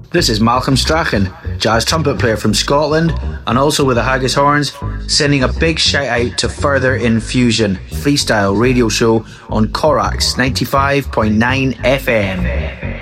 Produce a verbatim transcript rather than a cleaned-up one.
This is Malcolm Strachan, jazz trumpet player from Scotland and also with the Haggis Horns, sending a big shout out to Further Infusion, freestyle radio show on Corax ninety-five point nine F M.